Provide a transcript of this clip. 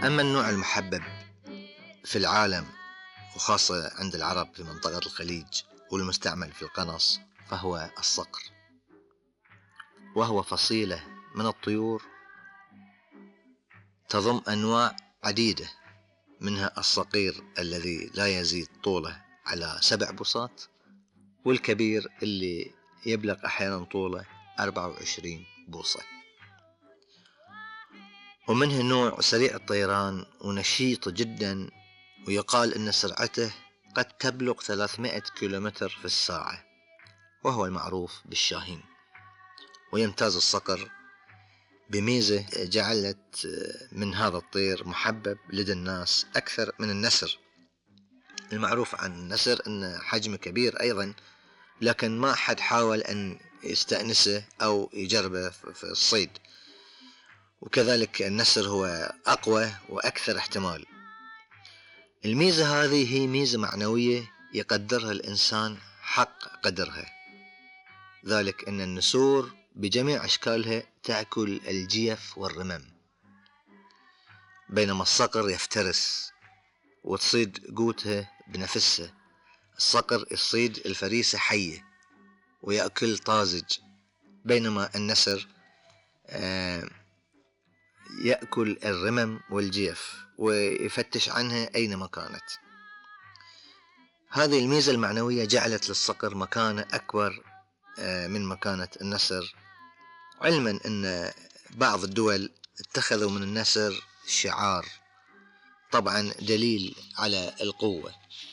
أما النوع المحبب في العالم وخاصة عند العرب في منطقة الخليج والمستعمل في القنص فهو الصقر، وهو فصيلة من الطيور تضم أنواع عديدة، منها الصقير الذي لا يزيد طوله على 7 بساط، والكبير اللي يبلغ أحيانا طوله 24 بوصة. ومنه نوع سريع الطيران ونشيط جدا، ويقال أن سرعته قد تبلغ 300 كيلومتر في الساعة، وهو المعروف بالشاهين. ويمتاز الصقر بميزة جعلت من هذا الطير محبب لدى الناس أكثر من النسر. المعروف عن النسر أن حجمه كبير أيضا، لكن ما حد حاول أن يستأنسه أو يجربه في الصيد. وكذلك النسر هو أقوى وأكثر احتمال. الميزة هذه هي ميزة معنوية يقدرها الإنسان حق قدرها، ذلك أن النسور بجميع أشكالها تأكل الجيف والرمم، بينما الصقر يفترس وتصيد قوتها بنفسها. الصقر يصيد الفريسة حية ويأكل طازج، بينما النسر يأكل الرمم والجيف ويفتش عنها أينما كانت. هذه الميزة المعنوية جعلت للصقر مكانة أكبر من مكانة النسر، علما أن بعض الدول اتخذوا من النسر شعار، طبعا دليل على القوة.